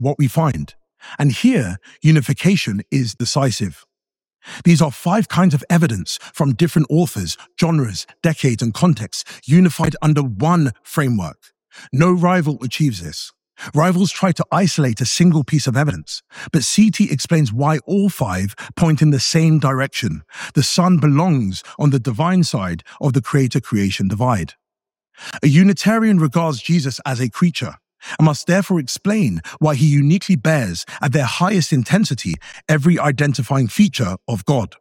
what we find. And here, unification is decisive. These are 5 kinds of evidence from different authors, genres, decades, and contexts, unified under one framework. No rival achieves this. Rivals try to isolate a single piece of evidence, but CT explains why all 5 point in the same direction. The Son belongs on the divine side of the creator-creation divide. A Unitarian regards Jesus as a creature and must therefore explain why he uniquely bears, at their highest intensity, every identifying feature of God.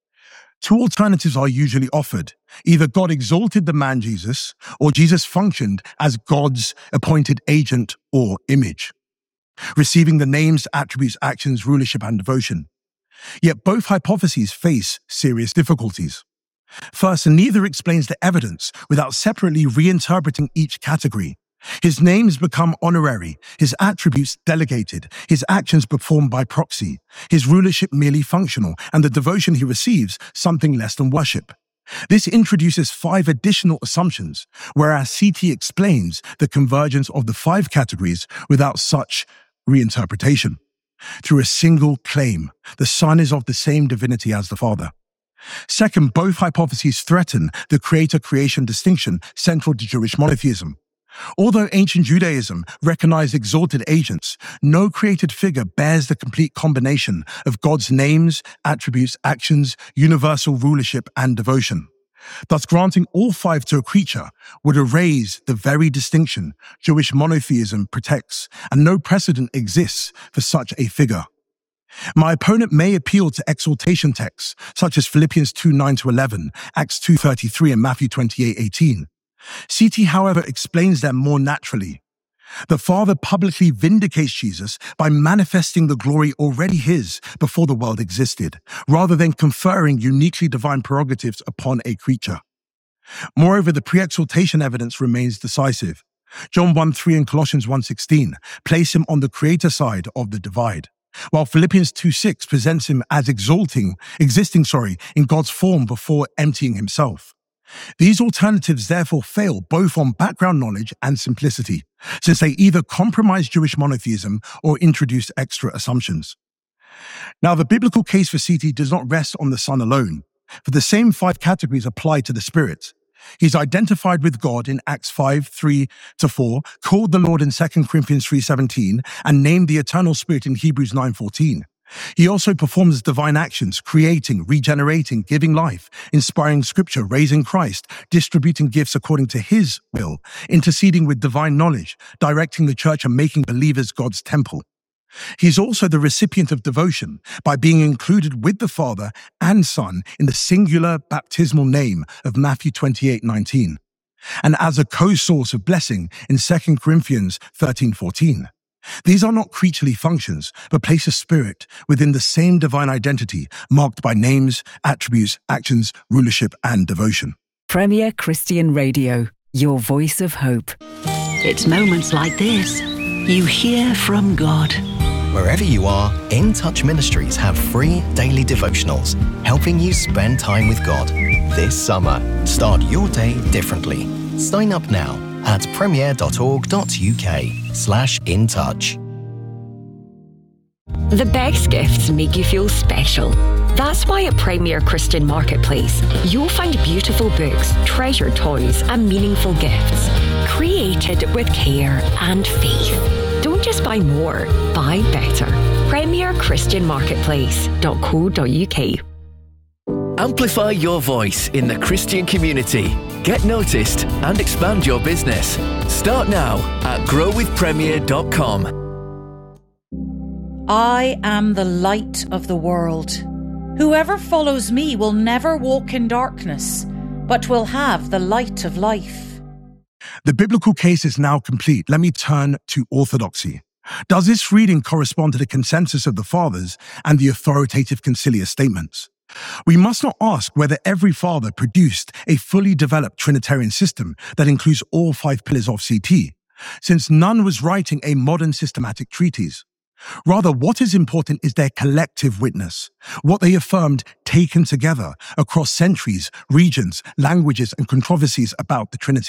2 alternatives are usually offered. Either God exalted the man Jesus, or Jesus functioned as God's appointed agent or image, receiving the names, attributes, actions, rulership, and devotion. Yet both hypotheses face serious difficulties. First, neither explains the evidence without separately reinterpreting each category. His names become honorary, his attributes delegated, his actions performed by proxy, his rulership merely functional, and the devotion he receives something less than worship. This introduces 5 additional assumptions, whereas CT explains the convergence of the 5 categories without such reinterpretation. Through a single claim, the Son is of the same divinity as the Father. Second, both hypotheses threaten the creator-creation distinction central to Jewish monotheism. Although ancient Judaism recognized exalted agents, no created figure bears the complete combination of God's names, attributes, actions, universal rulership, and devotion. Thus, granting all 5 to a creature would erase the very distinction Jewish monotheism protects, and no precedent exists for such a figure. My opponent may appeal to exaltation texts such as Philippians 2:9-11, Acts 2:33, and Matthew 28:18. CT, however, explains them more naturally. The Father publicly vindicates Jesus by manifesting the glory already his before the world existed, rather than conferring uniquely divine prerogatives upon a creature. Moreover, the pre-exaltation evidence remains decisive. John 1:3 and Colossians 1:16 place him on the creator side of the divide, while Philippians 2:6 presents him as existing in God's form before emptying himself. These alternatives therefore fail both on background knowledge and simplicity, since they either compromise Jewish monotheism or introduce extra assumptions. Now, the biblical case for CT does not rest on the Son alone, for the same 5 categories apply to the Spirit. He's identified with God in Acts 5:3-4, called the Lord in 2 Corinthians 3:17, and named the Eternal Spirit in Hebrews 9:14. He also performs divine actions, creating, regenerating, giving life, inspiring scripture, raising Christ, distributing gifts according to his will, interceding with divine knowledge, directing the church, and making believers God's temple. He is also the recipient of devotion by being included with the Father and Son in the singular baptismal name of Matthew 28:19, and as a co-source of blessing in 2 Corinthians 13:14. These are not creaturely functions, but place a spirit within the same divine identity, marked by names, attributes, actions, rulership, and devotion. Premier Christian Radio, your voice of hope. It's moments like this you hear from God. Wherever you are, In Touch Ministries have free daily devotionals, helping you spend time with God. This summer, start your day differently. Sign up now at premier.org.uk/intouch. The best gifts make you feel special. That's why at Premier Christian Marketplace, you'll find beautiful books, treasured toys, and meaningful gifts, created with care and faith. Don't just buy more, buy better. PremierChristianMarketplace.co.uk. Amplify your voice in the Christian community. Get noticed and expand your business. Start now at growwithpremier.com. I am the light of the world. Whoever follows me will never walk in darkness, but will have the light of life. The biblical case is now complete. Let me turn to orthodoxy. Does this reading correspond to the consensus of the fathers and the authoritative conciliar statements? We must not ask whether every father produced a fully developed Trinitarian system that includes all 5 pillars of CT, since none was writing a modern systematic treatise. Rather, what is important is their collective witness, what they affirmed taken together across centuries, regions, languages, and controversies about the Trinity.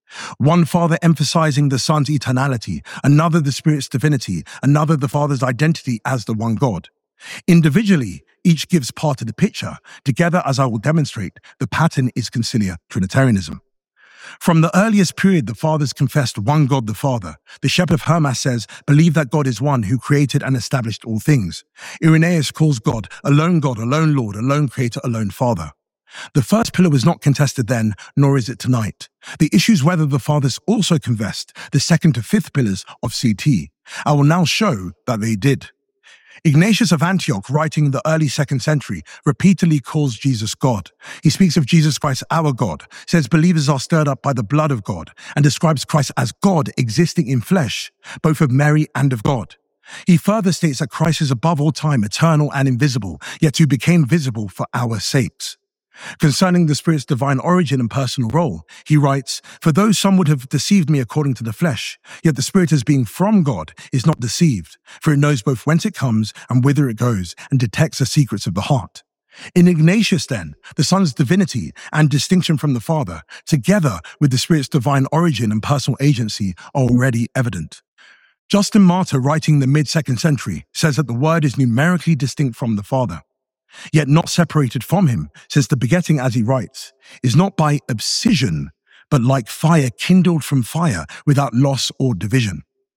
One Father emphasizing the Son's eternality, another the Spirit's divinity, another the Father's identity as the one God. Individually, each gives part of the picture. Together, as I will demonstrate, the pattern is conciliar Trinitarianism. From the earliest period, the Fathers confessed one God the Father. The Shepherd of Hermas says, believe that God is one who created and established all things. Irenaeus calls God, alone Lord, alone Creator, alone Father. The first pillar was not contested then, nor is it tonight. The issue is whether the Fathers also confessed the second to fifth pillars of CT. I will now show that they did. Ignatius of Antioch, writing in the early 2nd century, repeatedly calls Jesus God. He speaks of Jesus Christ, our God, says believers are stirred up by the blood of God, and describes Christ as God existing in flesh, both of Mary and of God. He further states that Christ is above all time, eternal and invisible, yet who became visible for our sakes. Concerning the Spirit's divine origin and personal role, he writes, for though some would have deceived me according to the flesh, yet the Spirit as being from God is not deceived, for it knows both whence it comes and whither it goes, and detects the secrets of the heart. In Ignatius, then, the Son's divinity and distinction from the Father, together with the Spirit's divine origin and personal agency, are already evident. Justin Martyr, writing in the mid-2nd century, says that the Word is numerically distinct from the Father, yet not separated from him, since the begetting, as he writes, is not by abscission, but like fire kindled from fire, without loss or division.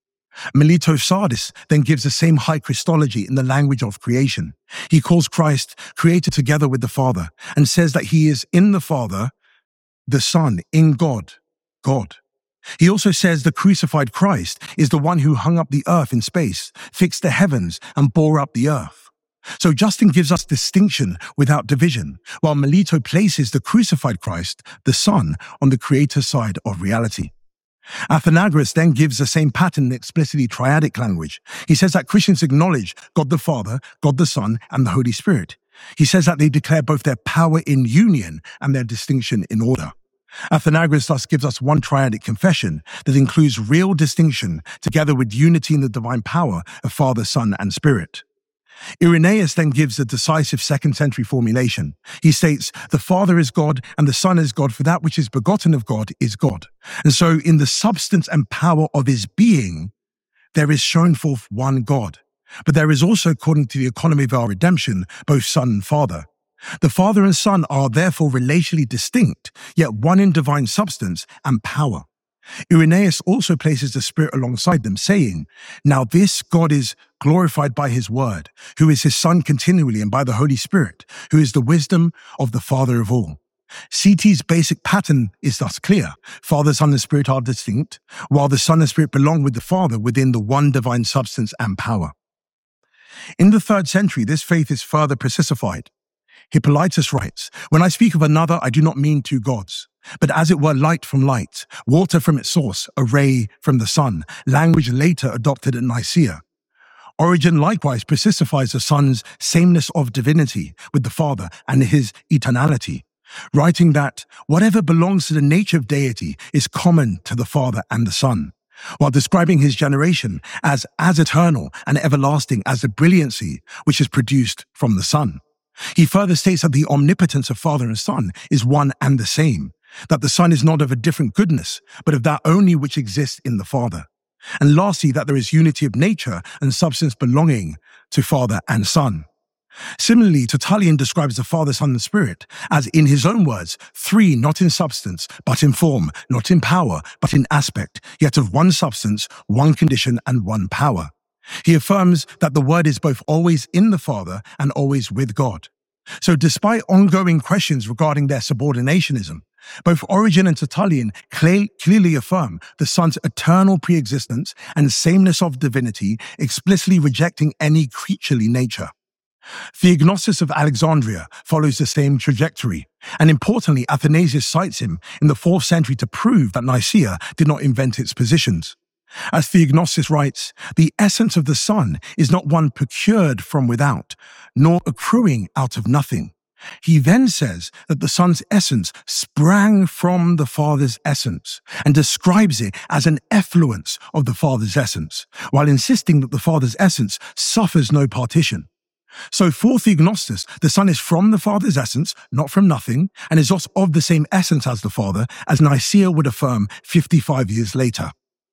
Melito Sardis then gives the same high Christology in the language of creation. He calls Christ created together with the Father, and says that he is in the Father, the Son, in God, God. He also says the crucified Christ is the one who hung up the earth in space, fixed the heavens, and bore up the earth. So Justin gives us distinction without division, while Melito places the crucified Christ, the Son, on the creator side of reality. Athenagoras then gives the same pattern in explicitly triadic language. He says that Christians acknowledge God the Father, God the Son, and the Holy Spirit. He says that they declare both their power in union and their distinction in order. Athenagoras thus gives us one triadic confession that includes real distinction together with unity in the divine power of Father, Son, and Spirit. Irenaeus then gives a decisive 2nd century formulation. He states, the Father is God and the Son is God, for that which is begotten of God is God. And so in the substance and power of his being, there is shown forth one God. But there is also, according to the economy of our redemption, both Son and Father. The Father and Son are therefore relationally distinct, yet one in divine substance and power. Irenaeus also places the Spirit alongside them, saying, now this God is glorified by his word, who is his Son continually, and by the Holy Spirit, who is the wisdom of the Father of all. CT's basic pattern is thus clear. Father, Son, and Spirit are distinct, while the Son and Spirit belong with the Father within the one divine substance and power. In the 3rd century, this faith is further precisified. Hippolytus writes, when I speak of another, I do not mean two gods, but as it were light from light, water from its source, a ray from the sun, language later adopted at Nicaea. Origen likewise precisifies the Son's sameness of divinity with the Father and his eternality, writing that whatever belongs to the nature of deity is common to the Father and the Son, while describing his generation as eternal and everlasting as the brilliancy which is produced from the Son. He further states that the omnipotence of Father and Son is one and the same, that the Son is not of a different goodness, but of that only which exists in the Father. And lastly, that there is unity of nature and substance belonging to Father and Son. Similarly, Tertullian describes the Father, Son, and Spirit as, in his own words, three not in substance, but in form, not in power, but in aspect, yet of one substance, one condition, and one power. He affirms that the Word is both always in the Father and always with God. So despite ongoing questions regarding their subordinationism, both Origen and Tertullian clearly affirm the Son's eternal pre-existence and sameness of divinity, explicitly rejecting any creaturely nature. Theognostus of Alexandria follows the same trajectory, and importantly, Athanasius cites him in the 4th century to prove that Nicaea did not invent its positions. As Theognostus writes, the essence of the Son is not one procured from without, nor accruing out of nothing. He then says that the Son's essence sprang from the Father's essence and describes it as an effluence of the Father's essence, while insisting that the Father's essence suffers no partition. So for Theognostus, the Son is from the Father's essence, not from nothing, and is also of the same essence as the Father, as Nicaea would affirm 55 years later.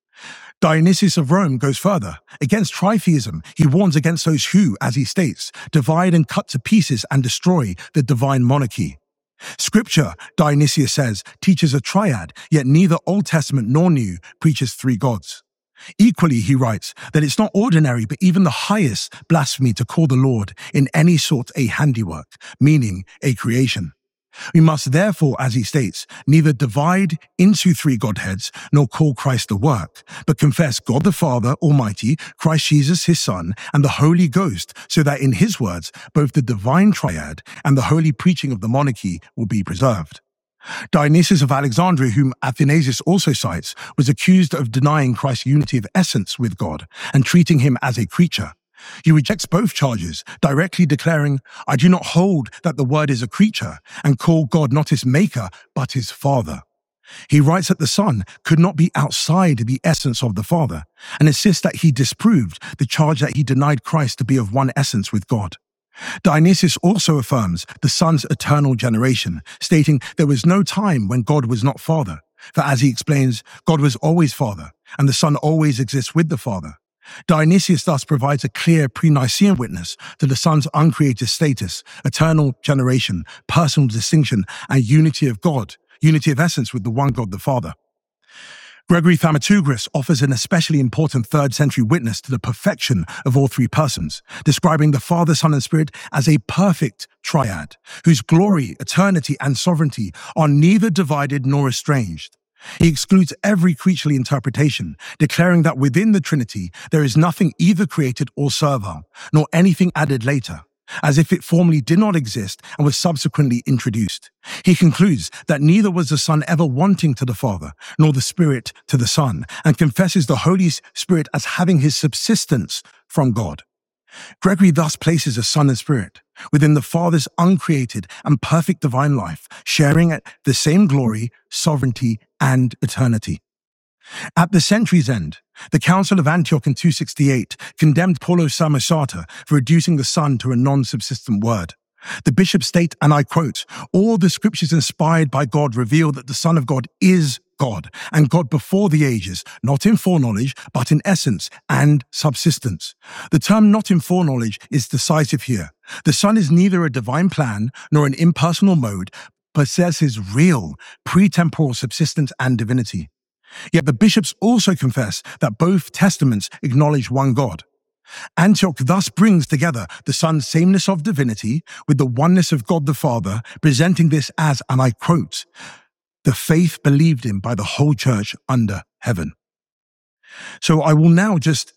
Dionysius of Rome goes further. Against tritheism, he warns against those who, as he states, divide and cut to pieces and destroy the divine monarchy. Scripture, Dionysius says, teaches a triad, yet neither Old Testament nor New preaches three gods. Equally, he writes that it's not ordinary, but even the highest blasphemy to call the Lord in any sort a handiwork, meaning a creation. We must therefore, as he states, neither divide into three Godheads nor call Christ a work, but confess God the Father Almighty, Christ Jesus his Son, and the Holy Ghost, so that in his words, both the divine triad and the holy preaching of the monarchy will be preserved. Dionysius of Alexandria, whom Athanasius also cites, was accused of denying Christ's unity of essence with God and treating him as a creature. He rejects both charges, directly declaring, "I do not hold that the Word is a creature, and call God not his maker, but his Father." He writes that the Son could not be outside the essence of the Father, and insists that he disproved the charge that he denied Christ to be of one essence with God. Dionysius also affirms the Son's eternal generation, stating there was no time when God was not Father, for as he explains, God was always Father, and the Son always exists with the Father. Dionysius thus provides a clear pre-Nicene witness to the Son's uncreated status, eternal generation, personal distinction, and unity of God, unity of essence with the one God the Father. Gregory Thaumaturgus offers an especially important 3rd century witness to the perfection of all three persons, describing the Father, Son, and Spirit as a perfect triad, whose glory, eternity, and sovereignty are neither divided nor estranged. He excludes every creaturely interpretation, declaring that within the Trinity there is nothing either created or servile, nor anything added later, as if it formerly did not exist and was subsequently introduced. He concludes that neither was the Son ever wanting to the Father, nor the Spirit to the Son, and confesses the Holy Spirit as having his subsistence from God. Gregory thus places the Son and Spirit within the Father's uncreated and perfect divine life, sharing the same glory, sovereignty, and eternity. At the century's end, the Council of Antioch in 268 condemned Paulo Samosata for reducing the Son to a non-subsistent word. The bishops state, and I quote, "All the scriptures inspired by God reveal that the Son of God is God, and God before the ages, not in foreknowledge, but in essence and subsistence." The term "not in foreknowledge" is decisive here. The Son is neither a divine plan nor an impersonal mode, but possesses real, pre-temporal subsistence and divinity. Yet the bishops also confess that both testaments acknowledge one God. Antioch thus brings together the Son's sameness of divinity with the oneness of God the Father, presenting this as, and I quote, "the faith believed in by the whole church under heaven." So I will now just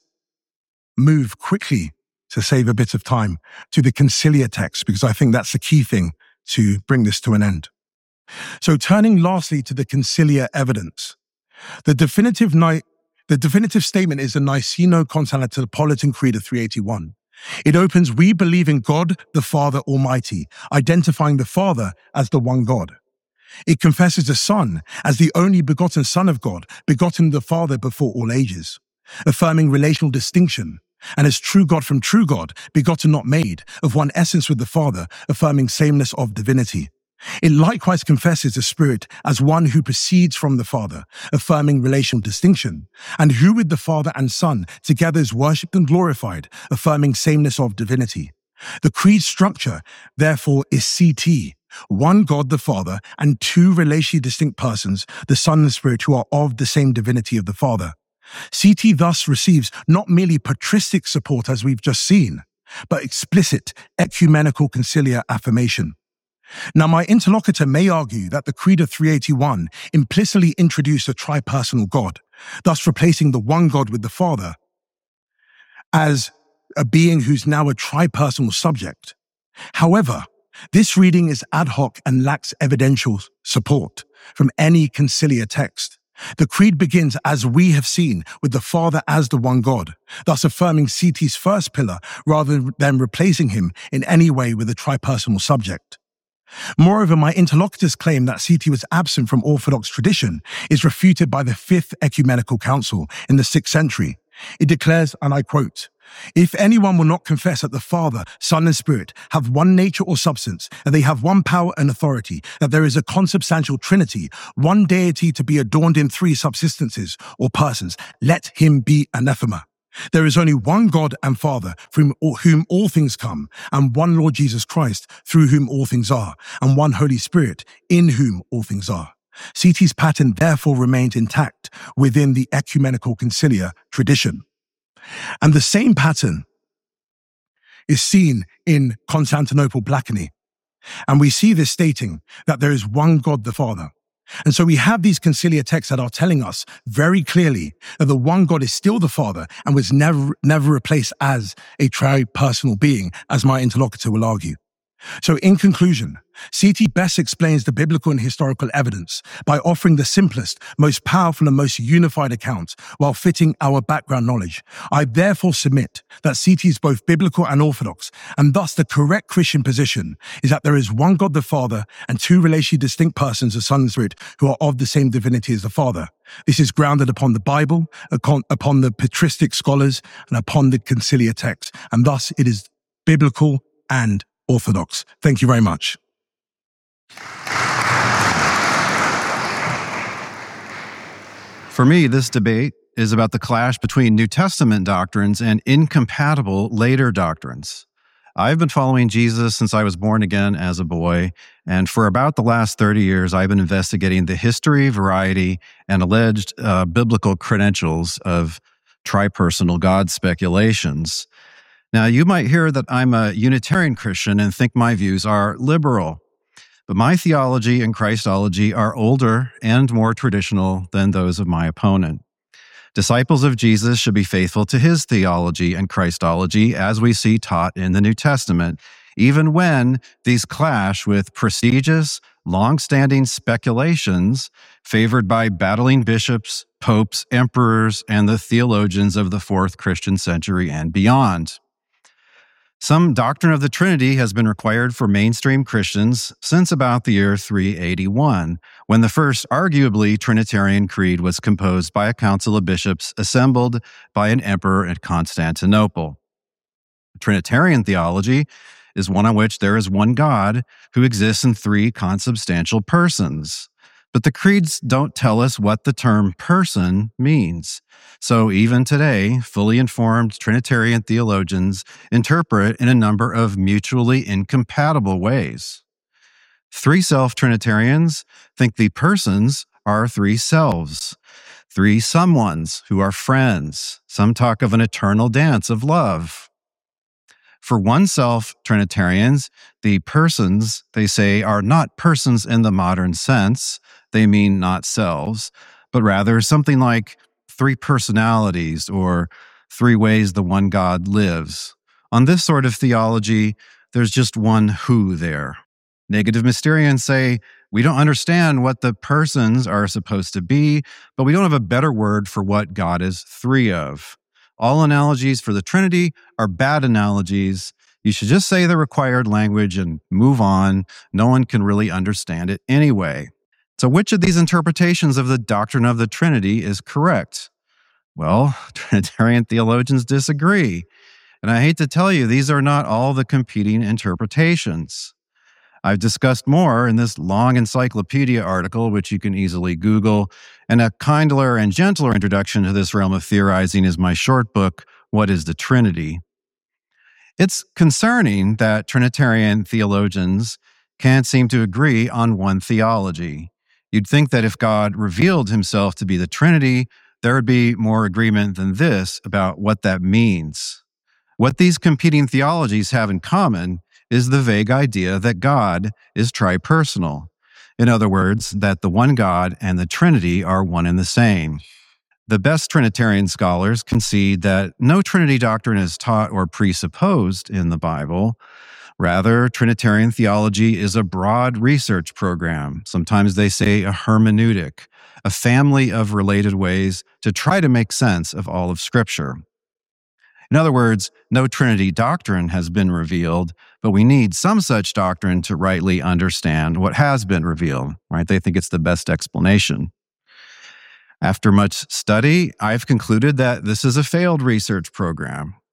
move quickly, to save a bit of time, to the Concilia text, because I think that's the key thing to bring this to an end. So turning lastly to the Concilia evidence, the definitive statement is the Niceno-Constantinopolitan Creed of 381. It opens, "We believe in God the Father Almighty," identifying the Father as the one God. It confesses the Son as the only begotten Son of God, begotten the Father before all ages, affirming relational distinction, and as true God from true God, begotten not made, of one essence with the Father, affirming sameness of divinity. It likewise confesses the Spirit as one who proceeds from the Father, affirming relational distinction, and who with the Father and Son together is worshipped and glorified, affirming sameness of divinity. The creed structure, therefore, is CT, one God the Father and two relationally distinct persons, the Son and Spirit, who are of the same divinity of the Father. CT thus receives not merely patristic support as we've just seen, but explicit ecumenical conciliar affirmation. Now, my interlocutor may argue that the Creed of 381 implicitly introduced a tripersonal God, thus replacing the one God with the Father as a being who's now a tripersonal subject. However, this reading is ad hoc and lacks evidential support from any conciliar text. The Creed begins, as we have seen, with the Father as the one God, thus affirming CT's first pillar rather than replacing him in any way with a tripersonal subject. Moreover, my interlocutor's claim that CT was absent from Orthodox tradition is refuted by the Fifth Ecumenical Council in the 6th century. It declares, and I quote, If anyone will not confess that the Father, Son, and Spirit have one nature or substance, that they have one power and authority, that there is a consubstantial Trinity, one deity to be adorned in three subsistences or persons, let him be anathema. There is only one God and Father, from whom all things come, and one Lord Jesus Christ, through whom all things are, and one Holy Spirit, in whom all things are. CT's pattern therefore remained intact within the ecumenical conciliar tradition. And the same pattern is seen in Constantinople Blackany. And we see this stating that there is one God the Father. And so we have these conciliar texts that are telling us very clearly that the one God is still the Father and was never replaced as a tri-personal being, as my interlocutor will argue. So in conclusion, CT best explains the biblical and historical evidence by offering the simplest, most powerful and most unified account while fitting our background knowledge. I therefore submit that CT is both biblical and orthodox, and thus the correct Christian position is that there is one God the Father and two relationally distinct persons, the Son and Spirit, who are of the same divinity as the Father. This is grounded upon the Bible, upon the patristic scholars, and upon the conciliar text, and thus it is biblical and orthodox. Thank you very much. For me, this debate is about the clash between New Testament doctrines and incompatible later doctrines. I've been following Jesus since I was born again as a boy, and for about the last 30 years, I've been investigating the history, variety, and alleged biblical credentials of tripersonal God speculations. Now, you might hear that I'm a Unitarian Christian and think my views are liberal, but my theology and Christology are older and more traditional than those of my opponent. Disciples of Jesus should be faithful to his theology and Christology as we see taught in the New Testament, even when these clash with prestigious, long-standing speculations favored by battling bishops, popes, emperors, and the theologians of the 4th Christian century and beyond. Some doctrine of the Trinity has been required for mainstream Christians since about the year 381, when the first arguably Trinitarian creed was composed by a council of bishops assembled by an emperor at Constantinople. Trinitarian theology is one on which there is one God who exists in three consubstantial persons. But the creeds don't tell us what the term person means. So even today, fully informed Trinitarian theologians interpret in a number of mutually incompatible ways. Three-self Trinitarians think the persons are three selves, three someones who are friends. Some talk of an eternal dance of love. For one-self Trinitarians, the persons, they say, are not persons in the modern sense. They mean not selves, but rather something like three personalities or three ways the one God lives. On this sort of theology, there's just one who there. Negative Mysterians say, we don't understand what the persons are supposed to be, but we don't have a better word for what God is three of. All analogies for the Trinity are bad analogies. You should just say the required language and move on. No one can really understand it anyway. So which of these interpretations of the doctrine of the Trinity is correct? Well, Trinitarian theologians disagree. And I hate to tell you, these are not all the competing interpretations. I've discussed more in this long encyclopedia article, which you can easily Google, and a kindler and gentler introduction to this realm of theorizing is my short book, What is the Trinity? It's concerning that Trinitarian theologians can't seem to agree on one theology. You'd think that if God revealed himself to be the Trinity, there would be more agreement than this about what that means. What these competing theologies have in common is the vague idea that God is tripersonal. In other words, that the one God and the Trinity are one and the same. The best Trinitarian scholars concede that no Trinity doctrine is taught or presupposed in the Bible. Rather, Trinitarian theology is a broad research program. Sometimes they say a hermeneutic, a family of related ways to try to make sense of all of Scripture. In other words, no Trinity doctrine has been revealed, but we need some such doctrine to rightly understand what has been revealed, right? They think it's the best explanation. After much study, I've concluded that this is a failed research program.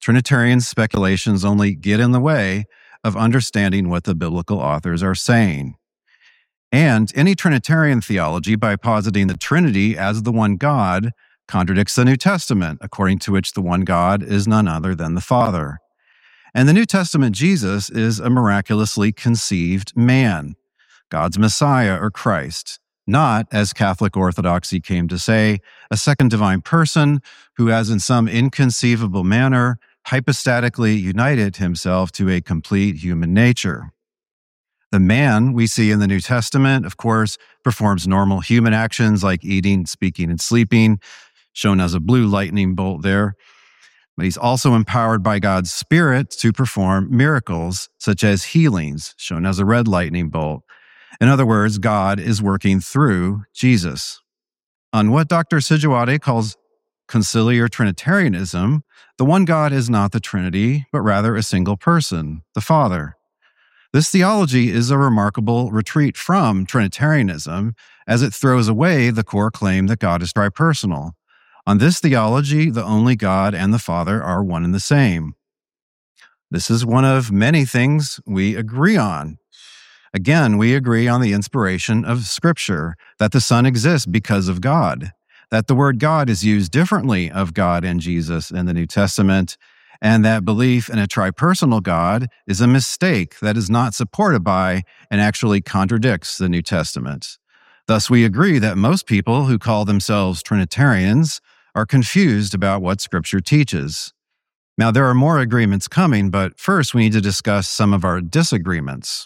Trinitarian speculations only get in the way of understanding what the biblical authors are saying. And any Trinitarian theology, by positing the Trinity as the one God, contradicts the New Testament, according to which the one God is none other than the Father. And the New Testament Jesus is a miraculously conceived man, God's Messiah or Christ, not, as Catholic orthodoxy came to say, a second divine person who has in some inconceivable manner hypostatically united himself to a complete human nature. The man we see in the New Testament, of course, performs normal human actions like eating, speaking, and sleeping, shown as a blue lightning bolt there. But he's also empowered by God's Spirit to perform miracles, such as healings, shown as a red lightning bolt. In other words, God is working through Jesus. On what Dr. Sijuwade calls conciliar Trinitarianism, the one God is not the Trinity, but rather a single person, the Father. This theology is a remarkable retreat from Trinitarianism, as it throws away the core claim that God is tripersonal. On this theology, the only God and the Father are one and the same. This is one of many things we agree on. Again, we agree on the inspiration of Scripture, that the Son exists because of God, that the word God is used differently of God and Jesus in the New Testament, and that belief in a tripersonal God is a mistake that is not supported by and actually contradicts the New Testament. Thus, we agree that most people who call themselves Trinitarians are confused about what Scripture teaches. Now, there are more agreements coming, but first we need to discuss some of our disagreements.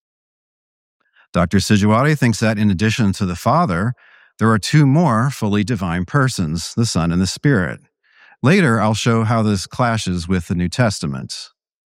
Dr. Sijuwade thinks that in addition to the Father, there are two more fully divine persons, the Son and the Spirit. Later, I'll show how this clashes with the New Testament.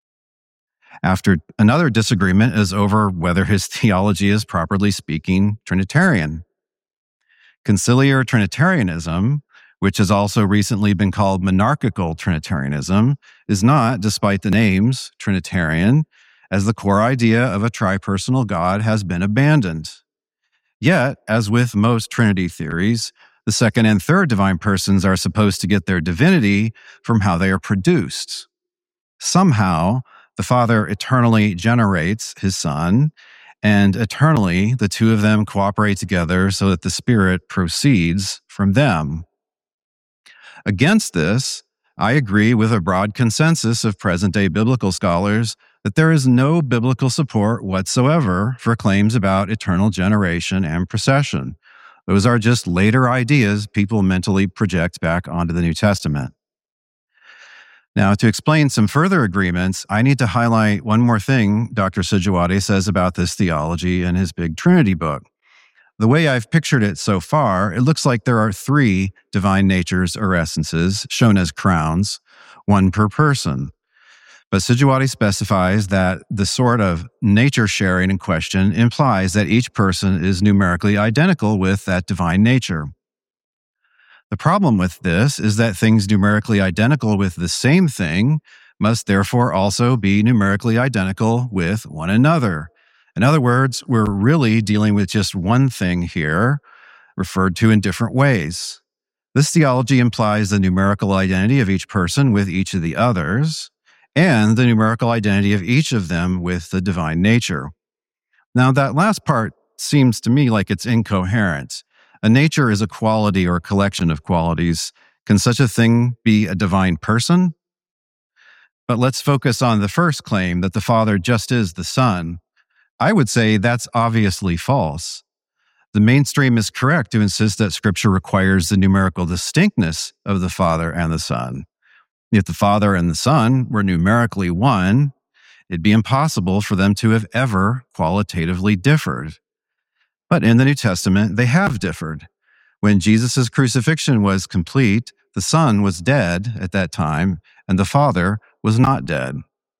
After another disagreement is over whether his theology is, properly speaking, Trinitarian. Conciliar Trinitarianism, which has also recently been called monarchical Trinitarianism, is not, despite the names, Trinitarian, as the core idea of a tripersonal God has been abandoned. Yet, as with most Trinity theories, the second and third divine persons are supposed to get their divinity from how they are produced. Somehow, the Father eternally generates his Son, and eternally the two of them cooperate together so that the Spirit proceeds from them. Against this, I agree with a broad consensus of present-day biblical scholars that there is no biblical support whatsoever for claims about eternal generation and procession. Those are just later ideas people mentally project back onto the New Testament. Now, to explain some further agreements, I need to highlight one more thing Dr. Sijuwade says about this theology in his Big Trinity book. The way I've pictured it so far, it looks like there are three divine natures or essences, shown as crowns, one per person. But Sijuwade specifies that the sort of nature sharing in question implies that each person is numerically identical with that divine nature. The problem with this is that things numerically identical with the same thing must therefore also be numerically identical with one another. In other words, we're really dealing with just one thing here, referred to in different ways. This theology implies the numerical identity of each person with each of the others, and the numerical identity of each of them with the divine nature. Now, that last part seems to me like it's incoherent. A nature is a quality or a collection of qualities. Can such a thing be a divine person? But let's focus on the first claim that the Father just is the Son. I would say that's obviously false. The mainstream is correct to insist that Scripture requires the numerical distinctness of the Father and the Son. If the Father and the Son were numerically one, it'd be impossible for them to have ever qualitatively differed. But in the New Testament, they have differed. When Jesus' crucifixion was complete, the Son was dead at that time, and the Father was not dead.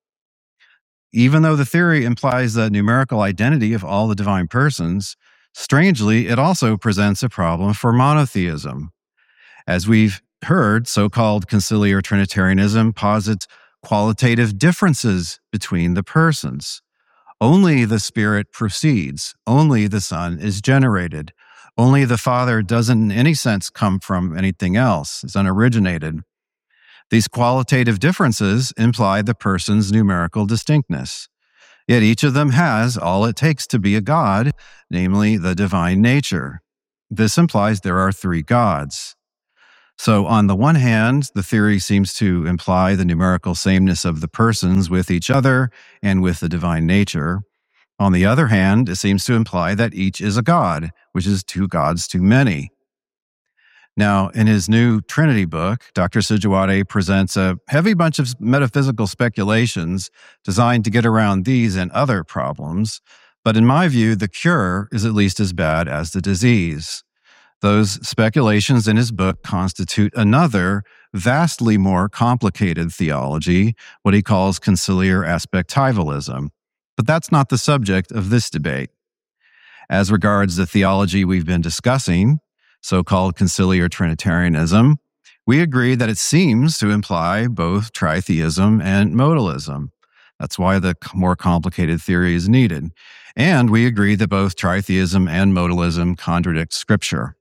Even though the theory implies the numerical identity of all the divine persons, strangely, it also presents a problem for monotheism. As we've heard, so-called conciliar Trinitarianism posits qualitative differences between the persons. Only the Spirit proceeds. Only the Son is generated. Only the Father doesn't in any sense come from anything else, is unoriginated. These qualitative differences imply the person's numerical distinctness. Yet each of them has all it takes to be a God, namely the divine nature. This implies there are three gods. So on the one hand, the theory seems to imply the numerical sameness of the persons with each other and with the divine nature. On the other hand, it seems to imply that each is a god, which is two gods too many. Now, in his new Trinity book, Dr. Sijuwade presents a heavy bunch of metaphysical speculations designed to get around these and other problems. But in my view, the cure is at least as bad as the disease. Those speculations in his book constitute another, vastly more complicated theology, what he calls conciliar aspectivalism. But that's not the subject of this debate. As regards the theology we've been discussing, so-called conciliar Trinitarianism, we agree that it seems to imply both tritheism and modalism. That's why the more complicated theory is needed. And we agree that both tritheism and modalism contradict Scripture.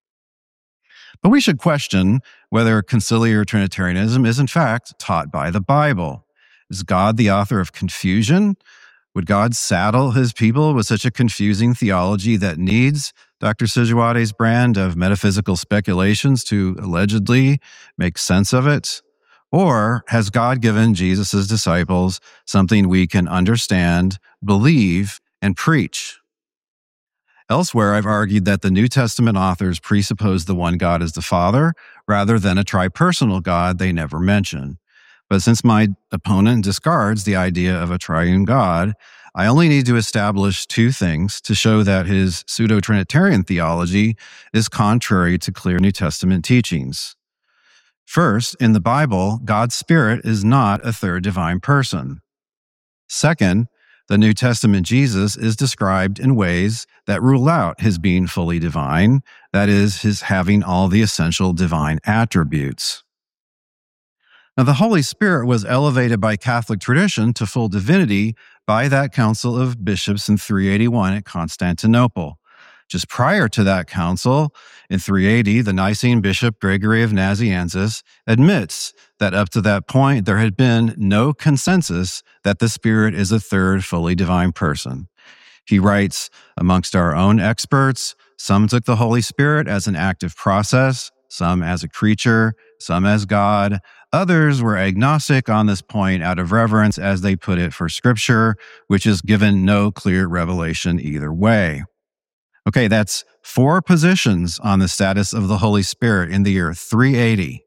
But we should question whether conciliar Trinitarianism is in fact taught by the Bible. Is God the author of confusion? Would God saddle his people with such a confusing theology that needs Dr. Sijuwade's brand of metaphysical speculations to allegedly make sense of it? Or has God given Jesus' disciples something we can understand, believe, and preach? Elsewhere, I've argued that the New Testament authors presuppose the one God as the Father rather than a tripersonal God they never mention. But since my opponent discards the idea of a triune God, I only need to establish two things to show that his pseudo-Trinitarian theology is contrary to clear New Testament teachings. First, in the Bible, God's Spirit is not a third divine person. Second, the New Testament Jesus is described in ways that rule out his being fully divine, that is, his having all the essential divine attributes. Now, the Holy Spirit was elevated by Catholic tradition to full divinity by that Council of Bishops in 381 at Constantinople. Just prior to that council, in 380, the Nicene Bishop Gregory of Nazianzus admits that up to that point, there had been no consensus that the Spirit is a third fully divine person. He writes, amongst our own experts, some took the Holy Spirit as an active process, some as a creature, some as God. Others were agnostic on this point out of reverence, as they put it, for Scripture, which is given no clear revelation either way. Okay, that's four positions on the status of the Holy Spirit in the year 380.